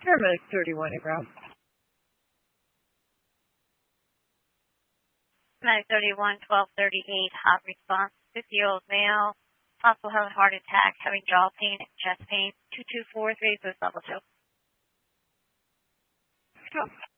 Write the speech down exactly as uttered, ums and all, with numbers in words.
Paramedic thirty-one, ground. Medic thirty-one, twelve thirty-eight, hot response, fifty-year-old male, possible having heart attack, having jaw pain and chest pain, two two four three, boost level two. Stop.